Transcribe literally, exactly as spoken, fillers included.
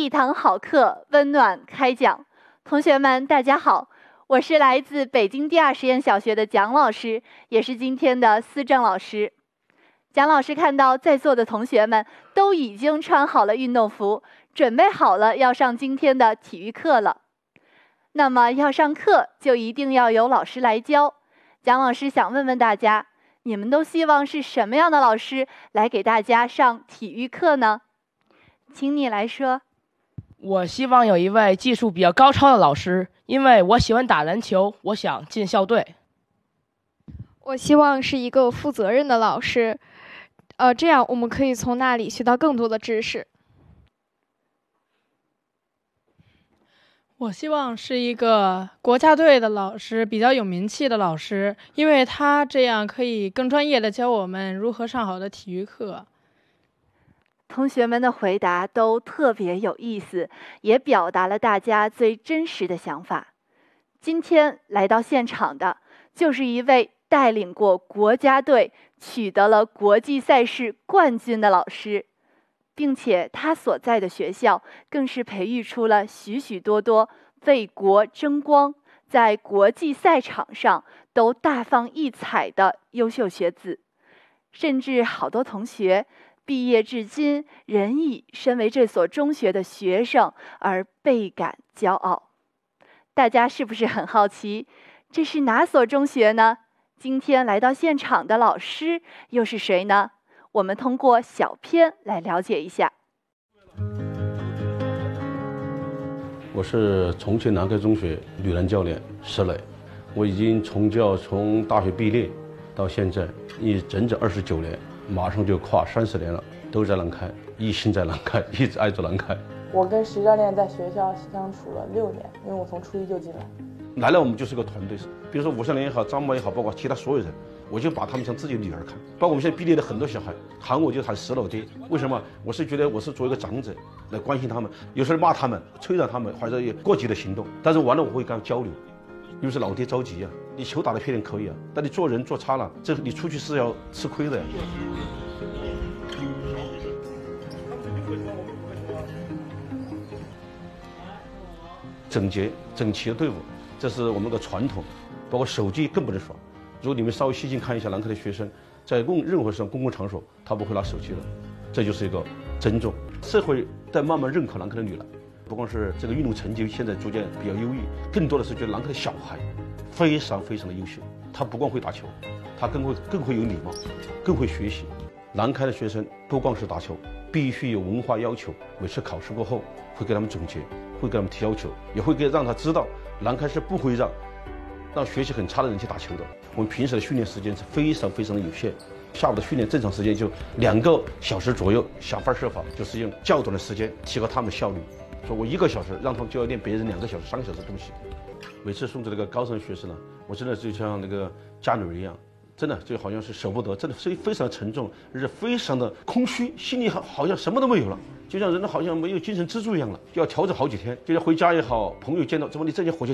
一堂好课，温暖开讲。同学们，大家好，我是来自北京第二实验小学的蒋老师，也是今天的思政老师。蒋老师看到在座的同学们都已经穿好了运动服，准备好了要上今天的体育课了。那么要上课，就一定要有老师来教。蒋老师想问问大家，你们都希望是什么样的老师来给大家上体育课呢？请你来说。 我希望有一位技术比较高超的老师，因为我喜欢打篮球，我想进校队。 我希望是一个负责任的老师，呃，这样我们可以从那里学到更多的知识。 我希望是一个国家队的老师，比较有名气的老师，因为他这样可以更专业的教我们如何上好的体育课。 同学们的回答都特别有意思，也表达了大家最真实的想法。今天来到现场的，就是一位带领过国家队取得了国际赛事冠军的老师，并且他所在的学校更是培育出了许许多多为国争光，在国际赛场上都大放异彩的优秀学子，甚至好多同学毕业至今，仍以身为这所中学的学生而倍感骄傲。大家是不是很好奇，这是哪所中学呢？今天来到现场的老师又是谁呢？我们通过小片来了解一下。 我是重庆南开中学女篮教练石磊，我已经从教从大学毕业到现在，已整整二十九年。马上就跨三十年了，都在南开，一心在南开，一直爱着南开。 我跟石教练在学校相处了六年，因为我从初一就进来。 来了，我们就是个团队，比如说吴湘莲也好，张默也好，包括其他所有人，我就把他们像自己的女儿看。包括我们现在毕业的很多小孩，喊我就喊石老爹。为什么？我是觉得我是作为一个长者来关心他们，有时候骂他们、催着他们，或者有过激的行动，但是完了我会跟他交流。因为是老爹着急啊，你球打得漂亮可以啊，但你做人做差了，这你出去是要吃亏的呀。整洁整齐的队伍，这是我们的传统，包括手机更不能耍。如果你们稍微细心看一下南开的学生，在公任何上公共场所，他不会拿手机的，这就是一个尊重。社会在慢慢认可南开的女篮。不光是这个运动成绩现在逐渐比较优异，更多的是觉得南开的小孩非常非常的优秀。他不光会打球，他更会更会有礼貌，更会学习。南开的学生不光是打球，必须有文化要求。每次考试过后会给他们总结，会给他们提要求，也会给让他知道南开是不会让让学习很差的人去打球的。我们平时的训练时间是非常非常的有限，下午的训练正常时间就两个小时左右，想方设法就是用较短的时间提高他们的效率。说我一个小时让他们就要练别人两个小时、三个小时的东西。每次送走那个高三学生呢，我真的就像那个家女儿一样，真的就好像是舍不得，真的是非常沉重，而且非常的空虚，心里好好像什么都没有了，就像人好像没有精神支柱一样了，就要调整好几天，就像回家也好，朋友见到怎么你这些火气